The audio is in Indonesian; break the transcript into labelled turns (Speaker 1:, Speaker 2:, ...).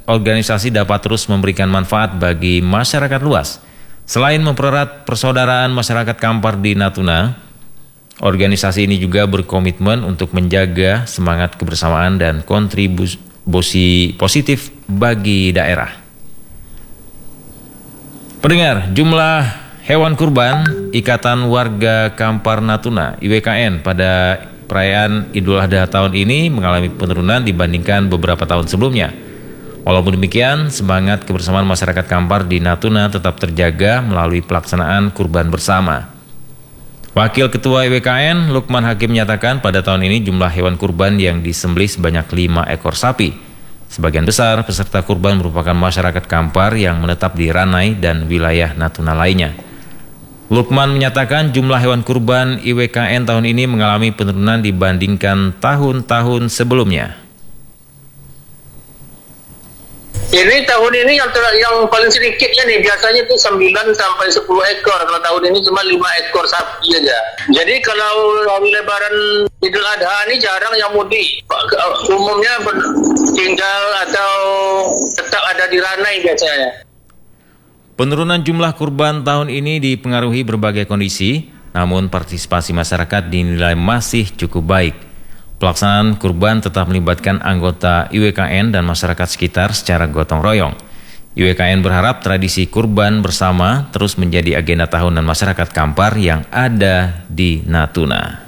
Speaker 1: organisasi dapat terus memberikan manfaat bagi masyarakat luas. Selain mempererat persaudaraan masyarakat Kampar di Natuna, organisasi ini juga berkomitmen untuk menjaga semangat kebersamaan dan kontribusi positif bagi daerah. Pendengar, jumlah hewan kurban Ikatan Warga Kampar Natuna (IWKN) pada perayaan Idul Adha tahun ini mengalami penurunan dibandingkan beberapa tahun sebelumnya. Walaupun demikian, semangat kebersamaan masyarakat Kampar di Natuna tetap terjaga melalui pelaksanaan kurban bersama. Wakil Ketua IWKN, Lukman Hakim, menyatakan pada tahun ini jumlah hewan kurban yang disembelih sebanyak 5 ekor sapi. Sebagian besar peserta kurban merupakan masyarakat Kampar yang menetap di Ranai dan wilayah Natuna lainnya. Lukman menyatakan jumlah hewan kurban IWKN tahun ini mengalami penurunan dibandingkan tahun-tahun sebelumnya.
Speaker 2: Ini tahun ini yang paling sedikitnya nih, biasanya itu 9 sampai 10 ekor. Kalau tahun ini cuma 5 ekor sapi aja. Jadi kalau lebaran Idul Adha ini jarang yang mudik. Umumnya tinggal atau tetap ada di Ranai biasanya.
Speaker 1: Penurunan jumlah kurban tahun ini dipengaruhi berbagai kondisi, namun partisipasi masyarakat dinilai masih cukup baik. Pelaksanaan kurban tetap melibatkan anggota IWKN dan masyarakat sekitar secara gotong royong. IWKN berharap tradisi kurban bersama terus menjadi agenda tahunan masyarakat Kampar yang ada di Natuna.